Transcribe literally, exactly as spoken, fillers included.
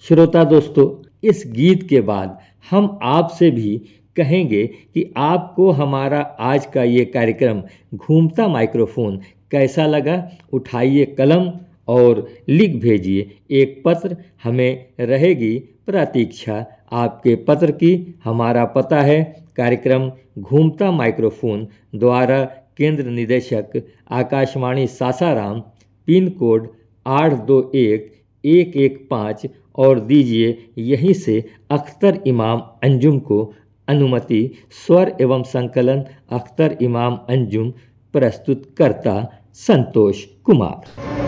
श्रोता दोस्तों, इस गीत के बाद हम आपसे भी कहेंगे कि आपको हमारा आज का ये कार्यक्रम घूमता माइक्रोफोन कैसा लगा। उठाइए कलम और लिख भेजिए एक पत्र, हमें रहेगी प्रतीक्षा आपके पत्र की। हमारा पता है कार्यक्रम घूमता माइक्रोफोन द्वारा केंद्र निदेशक आकाशवाणी सासाराम, पिन कोड आठ दो एक एक एक पाँच, और दीजिए यहीं से अख्तर इमाम अंजुम को अनुमति। स्वर एवं संकलन अख्तर इमाम अंजुम, प्रस्तुत करता संतोष कुमार।